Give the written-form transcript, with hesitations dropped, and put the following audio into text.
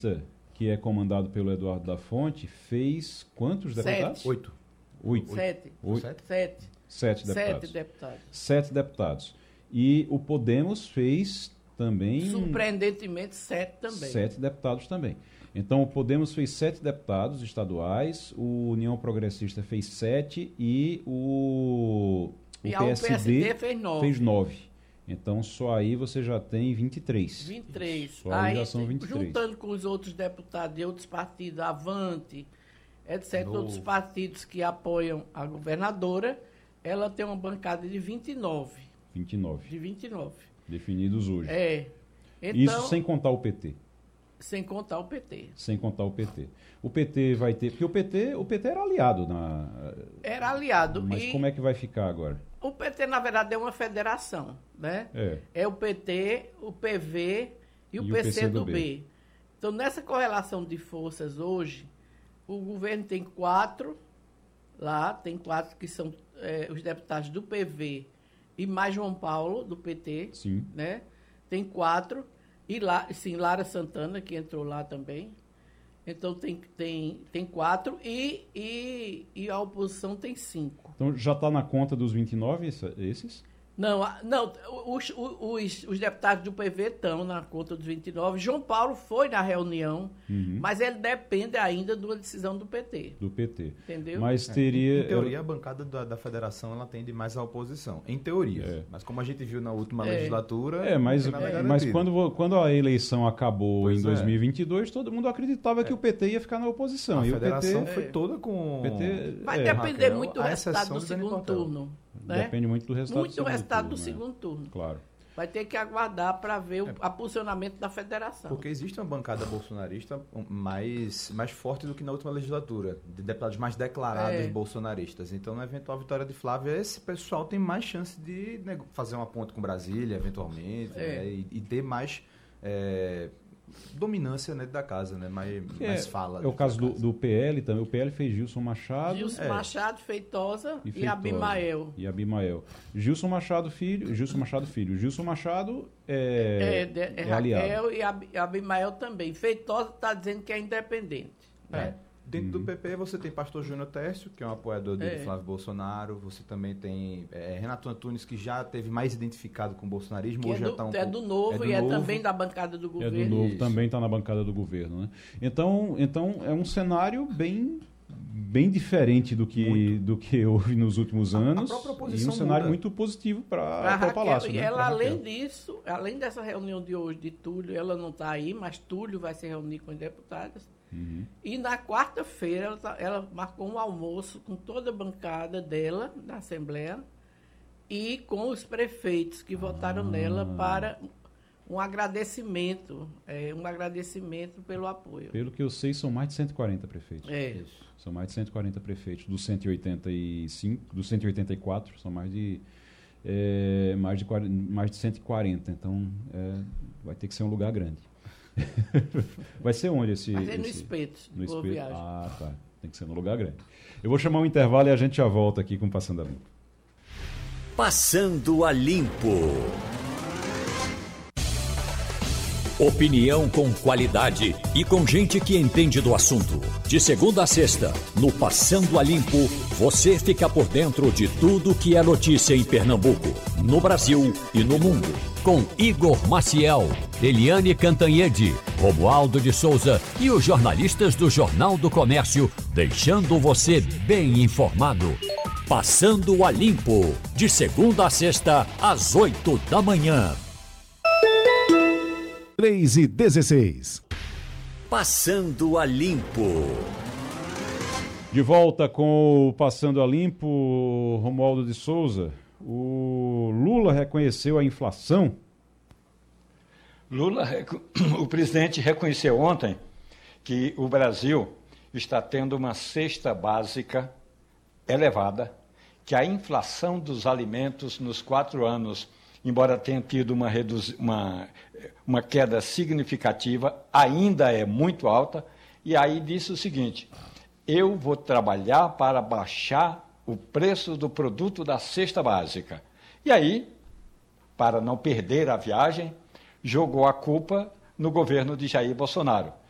que é comandado pelo Eduardo da Fonte, fez quantos deputados? 8. 8. 7. 7 deputados. 7 deputados. 7 deputados. E o Podemos fez também... Surpreendentemente, 7 também. 7 deputados também. Então, o Podemos fez 7 deputados estaduais, o União Progressista fez 7 e o PSD fez 9. Então, só aí você já tem 23. 23. Só aí já são 23. Juntando com os outros deputados de outros partidos, Avante, etc., outros partidos que apoiam a governadora, ela tem uma bancada de 29. 29. De 29. Definidos hoje. Então, isso sem contar o PT. Sem contar o PT. Sem contar o PT. O PT vai ter... Porque o PT era aliado. Era aliado. Mas como é que vai ficar agora? O PT, na verdade, é uma federação, né? É o PT, o PV e o PCdoB. Então, nessa correlação de forças hoje, o governo tem 4 lá, tem 4 que são os deputados do PV e mais João Paulo, do PT. Sim. Né? Tem 4. E lá, sim, Lara Santana, que entrou lá também. Então, tem 4 e a oposição tem 5. Então, já está na conta dos 29 esses? Não, os deputados do PV estão na conta dos 29. João Paulo foi na reunião, mas ele depende ainda de uma decisão do PT. Do PT. Entendeu? Mas teria... Em teoria, a bancada da federação ela tende mais à oposição. Em teoria. Mas como a gente viu na última legislatura... Mas quando a eleição acabou em 2022, todo mundo acreditava que o PT ia ficar na oposição. A e federação o PT foi toda com... Vai depender muito do resultado do segundo turno. Né? Depende muito do resultado do segundo turno. Claro. Vai ter que aguardar para ver o posicionamento da federação. Porque existe uma bancada bolsonarista mais forte do que na última legislatura, de deputados mais declarados bolsonaristas. Então, na eventual vitória de Flávio, esse pessoal tem mais chance de fazer uma ponte com Brasília, eventualmente, né? E ter mais dominância, né, da casa, né? mais fala. É o caso do PL também. O PL fez Gilson Machado. Machado, Feitosa e Abimael. Gilson Machado Filho. Gilson Machado é aliado. Raquel e Abimael também. Feitosa está dizendo que é independente. Né? Dentro do PP você tem Pastor Júnior Tércio, que é um apoiador de Flávio Bolsonaro. Você também tem Renato Antunes, que já teve mais identificado com o bolsonarismo. Hoje é do Novo e é também da bancada do governo. É do Novo, também está na bancada do governo. Né? Então é um cenário bem diferente do que houve nos últimos anos. A própria oposição e um cenário muito positivo para o Palácio. E ela, além disso, além dessa reunião de hoje de Túlio, ela não está aí, mas Túlio vai se reunir com os deputados. E na quarta-feira ela marcou um almoço com toda a bancada dela na Assembleia e com os prefeitos que votaram nela para um agradecimento pelo apoio. Pelo que eu sei, são mais de 140 prefeitos. São mais de 140 prefeitos. Dos 185, dos 184, são mais de 140. Então, vai ter que ser um lugar grande. Vai ser onde esse... Vai ser no Espeto. No Espeto. Viagem. Tá. Tem que ser num lugar grande. Eu vou chamar um intervalo e a gente já volta aqui com Passando a Limpo. Passando a Limpo. Opinião com qualidade e com gente que entende do assunto. De segunda a sexta, no Passando a Limpo, você fica por dentro de tudo que é notícia em Pernambuco, no Brasil e no mundo. Com Igor Maciel, Eliane Cantanhede, Romualdo de Souza e os jornalistas do Jornal do Comércio, deixando você bem informado. Passando a Limpo, de segunda a sexta, às 8 da manhã. 3h16. Passando a Limpo. De volta com o Passando a Limpo, Romualdo de Souza. O Lula reconheceu a inflação? O presidente reconheceu ontem que o Brasil está tendo uma cesta básica elevada, que a inflação dos alimentos nos 4 anos, embora tenha tido uma queda significativa, ainda é muito alta, e aí disse o seguinte: eu vou trabalhar para baixar o preço do produto da cesta básica. E aí, para não perder a viagem, jogou a culpa no governo de Jair Bolsonaro.